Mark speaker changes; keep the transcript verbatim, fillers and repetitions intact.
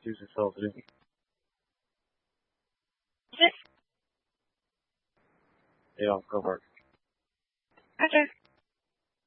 Speaker 1: introduce yourself. It is
Speaker 2: Just,
Speaker 1: yeah, go for it.
Speaker 2: okay.